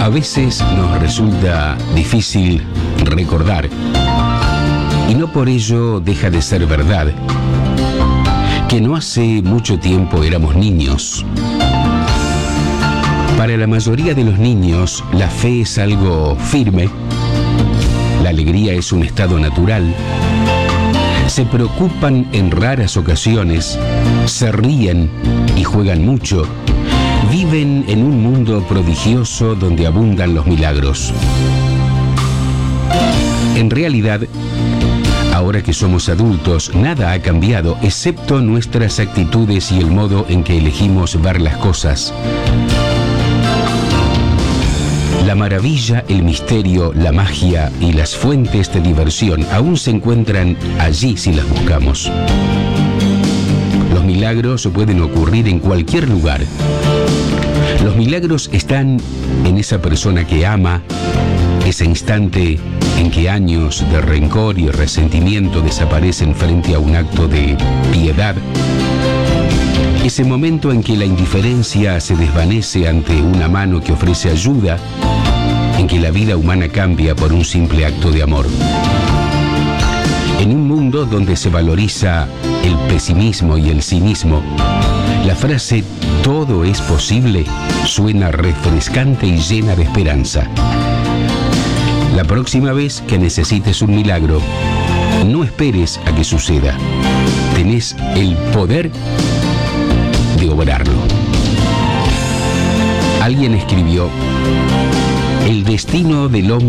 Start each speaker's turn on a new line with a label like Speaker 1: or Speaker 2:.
Speaker 1: A veces nos resulta difícil recordar, y no por ello deja de ser verdad, que no hace mucho tiempo éramos niños. Para la mayoría de los niños, la fe es algo firme, la alegría es un estado natural, se preocupan en raras ocasiones, se ríen y juegan mucho, viven en un mundo prodigioso donde abundan los milagros. En realidad, ahora que somos adultos, nada ha cambiado, excepto nuestras actitudes y el modo en que elegimos ver las cosas. La maravilla, el misterio, la magia y las fuentes de diversión aún se encuentran allí si las buscamos. Los milagros pueden ocurrir en cualquier lugar. Los milagros están en esa persona que ama, ese instante en que años de rencor y resentimiento desaparecen frente a un acto de piedad. Ese momento en que la indiferencia se desvanece ante una mano que ofrece ayuda, en que la vida humana cambia por un simple acto de amor. En un mundo donde se valoriza el pesimismo y el cinismo, la frase "todo es posible" suena refrescante y llena de esperanza. La próxima vez que necesites un milagro, no esperes a que suceda. Tenés el poder de obrarlo. Alguien escribió: el destino del hombre